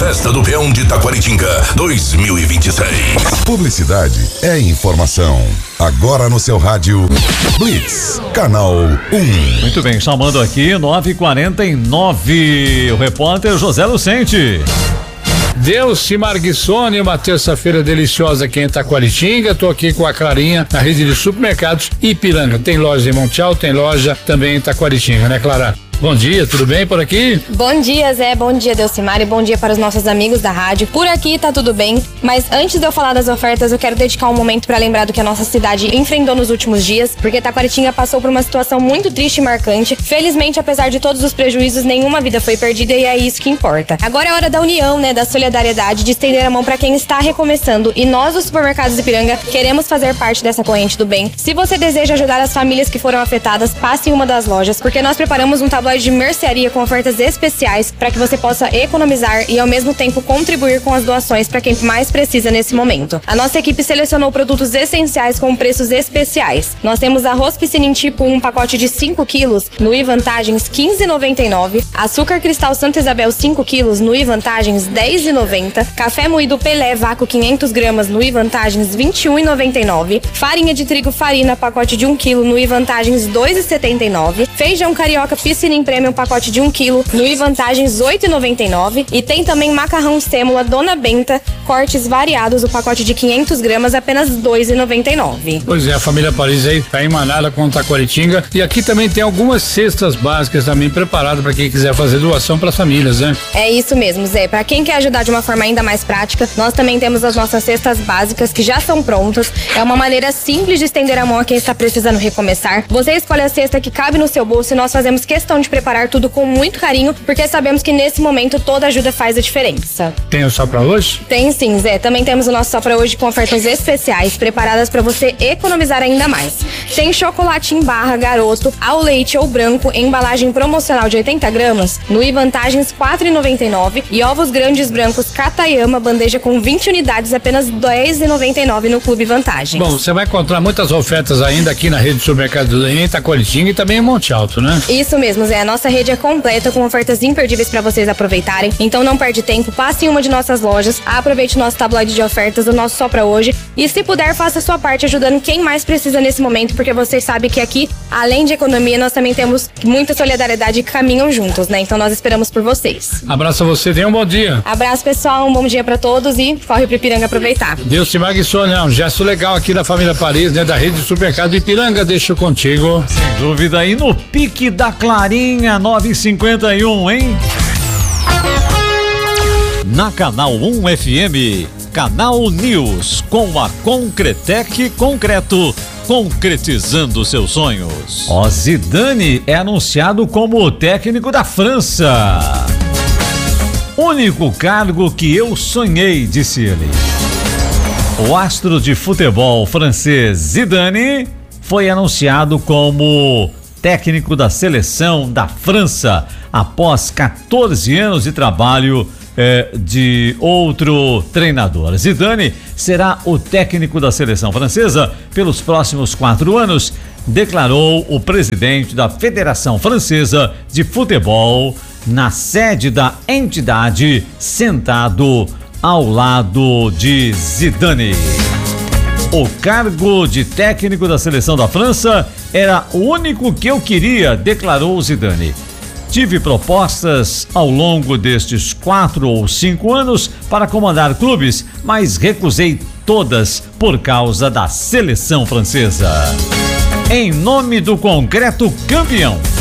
Festa do Peão de Taquaritinga 2026. Publicidade é informação. Agora no seu rádio Blitz, canal 1. Muito bem, chamando aqui 9h49, o repórter José Lucente. Deus-se Marguissone, uma terça-feira deliciosa aqui em Taquaritinga. Tô aqui com a Clarinha, na rede de supermercados Ipiranga. Tem loja em Monte Alto, tem loja também em Taquaritinga, né, Clara? Bom dia, tudo bem por aqui? Bom dia, Zé, bom dia, Delcimar, e bom dia para os nossos amigos da rádio. Por aqui tá tudo bem, mas antes de eu falar das ofertas, eu quero dedicar um momento para lembrar do que a nossa cidade enfrentou nos últimos dias, porque Taquaritinga passou por uma situação muito triste e marcante. Felizmente, apesar de todos os prejuízos, nenhuma vida foi perdida e é isso que importa. Agora é hora da união, né, da solidariedade, de estender a mão para quem está recomeçando, e nós, os supermercados Ipiranga, queremos fazer parte dessa corrente do bem. Se você deseja ajudar as famílias que foram afetadas, passe em uma das lojas, porque nós preparamos um tabloide de mercearia com ofertas especiais para que você possa economizar e ao mesmo tempo contribuir com as doações para quem mais precisa nesse momento. A nossa equipe selecionou produtos essenciais com preços especiais. Nós temos arroz piscinim tipo 1, pacote de 5 quilos, no iVantagens R$15,99, açúcar cristal Santa Isabel 5 quilos, no iVantagens R$10,90, café moído Pelé vácuo 500 gramas, no iVantagens R$21,99, farinha de trigo Farina, pacote de 1 quilo, no iVantagens R$2,79, feijão carioca piscinim Premium, pacote de 1 quilo, no iVantagens R$8,99, e tem também macarrão sêmula Dona Benta, cortes variados, o pacote de 500 gramas, apenas R$2,99. Pois é, a família Paris aí tá emanada com Taquaritinga, e aqui também tem algumas cestas básicas também preparadas para quem quiser fazer doação para as famílias, né? É isso mesmo, Zé. Para quem quer ajudar de uma forma ainda mais prática, nós também temos as nossas cestas básicas que já são prontas. É uma maneira simples de estender a mão a quem está precisando recomeçar. Você escolhe a cesta que cabe no seu bolso e nós fazemos questão de preparar tudo com muito carinho, porque sabemos que nesse momento toda ajuda faz a diferença. Tem o só pra hoje? Tem sim, Zé. Também temos o nosso só pra hoje com ofertas especiais preparadas para você economizar ainda mais. Tem chocolate em barra Garoto, ao leite ou branco, em embalagem promocional de 80 gramas, no iVantagens R$4,99, e ovos grandes brancos Katayama, bandeja com 20 unidades, apenas R$10,99 no Clube Vantagem. Bom, você vai encontrar muitas ofertas ainda aqui na rede de supermercado em Taquaritinga e também em Monte Alto, né? Isso mesmo, Zé. A nossa rede é completa com ofertas imperdíveis para vocês aproveitarem. Então não perde tempo, passe em uma de nossas lojas, aproveite nosso tabloide de ofertas, o nosso só pra hoje, e se puder, faça a sua parte ajudando quem mais precisa nesse momento, porque vocês sabem que aqui, além de economia, nós também temos muita solidariedade e caminham juntos, né? Então nós esperamos por vocês. Abraço a você, tenha um bom dia. Abraço, pessoal, um bom dia para todos e corre pro Ipiranga aproveitar. Deus-se Marguissone, um gesto legal aqui da família Paris, né? Da rede de supermercado Ipiranga, deixo contigo. Sem dúvida, aí no pique da Clarinha, 9h51, hein? Na Canal 1 FM, Canal News, com a Concretec Concreto, concretizando seus sonhos. Ó, Zidane é anunciado como técnico da França. Único cargo que eu sonhei, disse ele. O astro de futebol francês Zidane foi anunciado como técnico da seleção da França após 14 anos de trabalho de outro treinador. Zidane será o técnico da seleção francesa pelos próximos 4 anos, declarou o presidente da Federação Francesa de Futebol na sede da entidade, sentado ao lado de Zidane. O cargo de técnico da seleção da França era o único que eu queria, declarou Zidane. Tive propostas ao longo destes 4 ou 5 anos para comandar clubes, mas recusei todas por causa da seleção francesa. Em nome do Concreto Campeão,